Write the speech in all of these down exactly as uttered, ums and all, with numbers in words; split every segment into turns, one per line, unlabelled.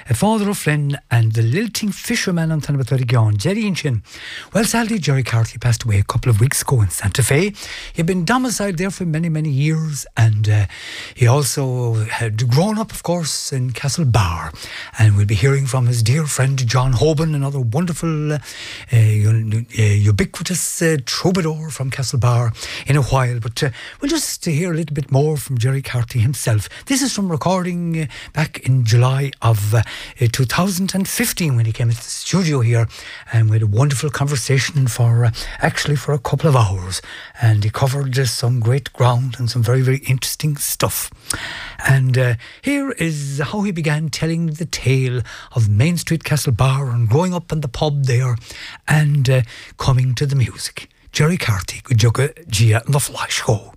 a father of Flynn and the lilting fisherman on Tanabatarigan, Jerry Inchin. Well, sadly, Jerry Carthy passed away a couple of weeks ago in Santa Fe. He'd been domiciled there for many, many years, and uh, he also had grown up, of course, in Castlebar. And we'll be hearing from his dear friend John Hoban, another wonderful, uh, uh, ubiquitous uh, troubadour from Castlebar, in a while. But uh, we'll just hear a little bit more from Jerry Carthy himself. This is from recording uh, back in July of uh, two thousand fifteen when he came into the studio here, and we had a wonderful conversation for uh, actually for a couple of hours, and he covered uh, some great ground and some very, very interesting stuff. And uh, here is how he began telling the tale of Main Street Castlebar and growing up in the pub there and uh, coming to the music. Jerry Carthy, good jugga Gia and the Fly Show.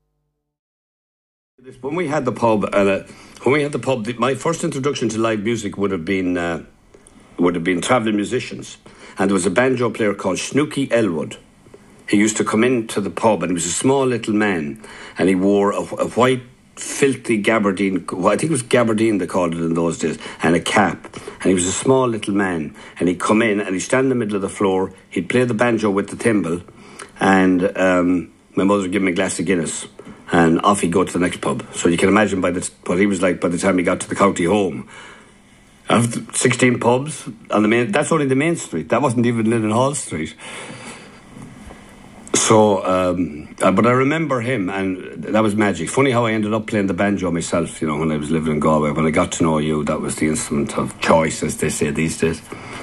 When we had the pub, uh, when we had the pub, the, my first introduction to live music would have been uh, would have been travelling musicians, and there was a banjo player called Snooky Elwood. He used to come into the pub, and he was a small little man, and he wore a, a white, filthy gabardine. Well, I think it was gabardine they called it in those days, and a cap. And he was a small little man, and he'd come in and he'd stand in the middle of the floor. He'd play the banjo with the thimble, and um, my mother would give him a glass of Guinness. And off he'd go to the next pub. So you can imagine by the, what he was like by the time he got to the county home. After sixteen pubs on the main, that's only the main street. That wasn't even Linden Hall Street. So, um, uh, but I remember him, and that was magic. Funny how I ended up playing the banjo myself, you know, when I was living in Galway. When I got to know you, that was the instrument of choice, as they say these days.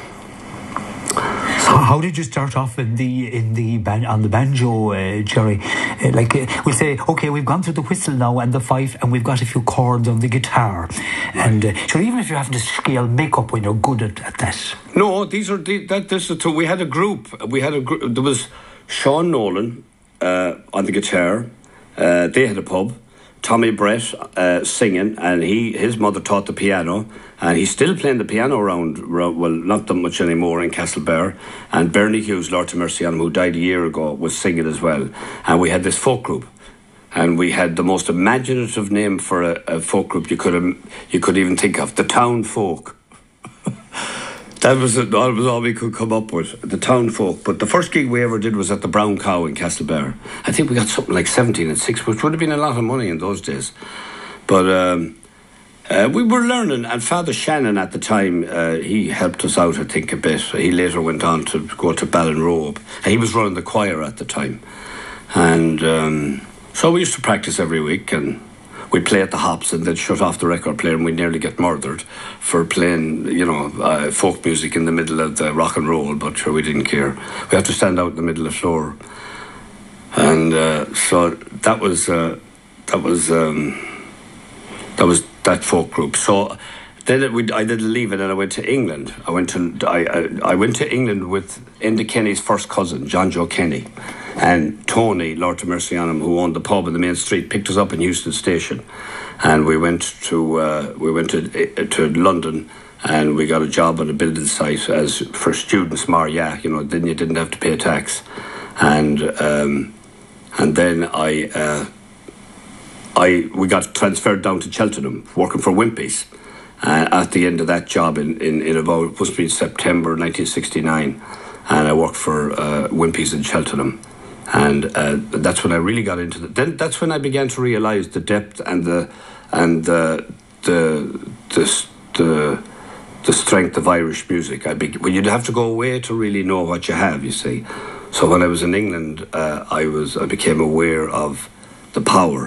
So how did you start off in the in the ban- on the banjo, uh, Jerry? Uh, like uh, we'll say, okay, we've gone through the whistle now and the fife, and we've got a few chords on the guitar. Right. And uh, so even if you're having to scale makeup when you're good at, at that.
No, these are the, that. This is true. We had a group. We had a group. There was Sean Nolan uh, on the guitar. Uh, they had a pub. Tommy Brett uh, singing, and he his mother taught the piano, and he's still playing the piano around, well, not that much anymore, in Castlebar. And Bernie Hughes, Lord to mercy on him, who died a year ago, was singing as well. And we had this folk group, and we had the most imaginative name for a, a folk group you could um, you could even think of, the Town Folk. That was, it, that was all we could come up with, the Town Folk. But the first gig we ever did was at the Brown Cow in Castlebar. I think we got something like seventeen and six, which would have been a lot of money in those days. But um, uh, we were learning, and Father Shannon at the time, uh, he helped us out, I think, a bit. He later went on to go to Ballinrobe. And he was running the choir at the time. And um, so we used to practice every week, and we'd play at the Hops and then shut off the record player, and we'd nearly get murdered for playing, you know, uh, folk music in the middle of the rock and roll, but sure, we didn't care. We had to stand out in the middle of the floor. And uh, so that was, uh, that was, um, that was that folk group. So then it, we, I didn't leave it, and I went to England. I went to, I, I, I went to England with Enda Kenny's first cousin, John Joe Kenny. And Tony, Lord to mercy on him, who owned the pub in the main street, picked us up in Euston Station, and we went to uh, we went to uh, to London, and we got a job on a building site as for students, Maria. You know, then you didn't have to pay tax, and um, and then I uh, I we got transferred down to Cheltenham, working for Wimpy's. Uh, at the end of that job, in in, in about it must be September nineteen sixty-nine, and I worked for uh, Wimpy's in Cheltenham. And uh, that's when I really got into it. Then that's when I began to realise the depth and the and the the the the, the strength of Irish music. I be, well, you'd have to go away to really know what you have. You see, so when I was in England, uh, I was I became aware of the power